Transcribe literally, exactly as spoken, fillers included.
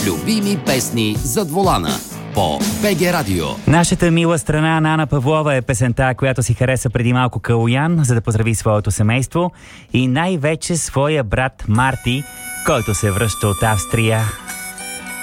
Любими песни зад волана по БГ Радио. Нашата мила страна на Ана Павлова е песента, която си хареса преди малко Калоян, за да поздрави своето семейство и най-вече своя брат Марти, който се връща от Австрия.